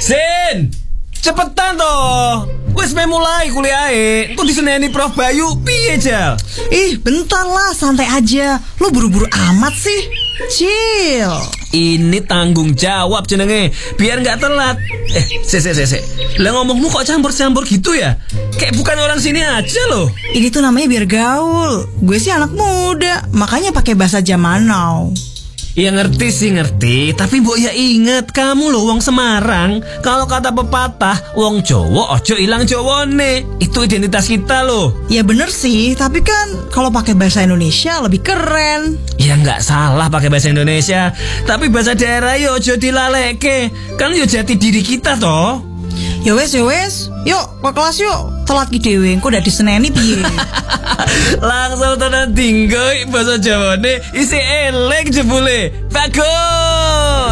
Sin, cepetan toh. Wes mulai kuliah engko diseneni Prof Bayu piye Jal? Ih, bentar lah, santai aja. Lu buru-buru amat sih. Chill. Ini tanggung jawab jenenge, biar nggak telat. Se. Lah ngomongmu kok campur-campur gitu ya? Kayak bukan orang sini aja loh. Ini tuh namanya biar gaul. Gue sih anak muda, makanya pakai bahasa zaman now. Ya ngerti, tapi mbok ya inget, kamu loh wong Semarang. Kalau kata pepatah, wong Jawa ojo ilang Jawane. Itu identitas kita loh. Ya bener sih, tapi kan kalau pakai bahasa Indonesia lebih keren. Ya nggak salah pakai bahasa Indonesia, tapi bahasa daerah yo ojo dilaleke. Kan yo jati diri kita toh. Ya wes, yuk ke kelas yuk. Telat ki dhewe, engko udah diseneni piye? Langsung tenan tinggal bahasa Jawane isi elek jebule. Bagus.